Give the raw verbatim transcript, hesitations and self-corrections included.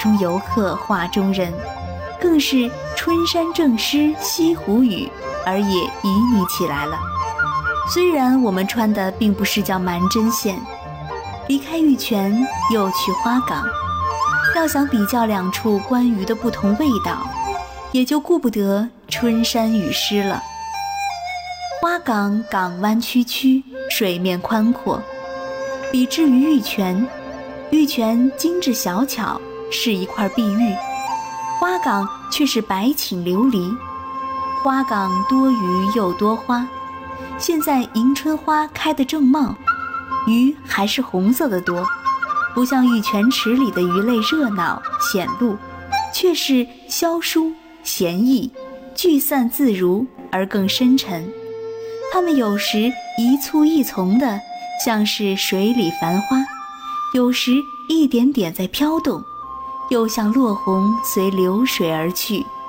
中游客画中人，更是春山正湿西湖雨，而也旖旎起来了。虽然我们穿的并不是叫蛮针线，离开玉泉又去花岗，要想比较两处关于的不同味道，也就顾不得春山雨湿了。花岗港湾曲曲，水面宽阔，比至于玉泉，玉泉精致小巧，是一块碧玉，花岗却是白芩琉璃。花岗多鱼又多花，现在迎春花开得正茂，鱼还是红色的多，不像玉泉池里的鱼类热闹显露，却是消疏闲逸，聚散自如而更深沉。它们有时一簇一丛的，像是水里繁花，有时一点点在飘动，又像落红随流水而去，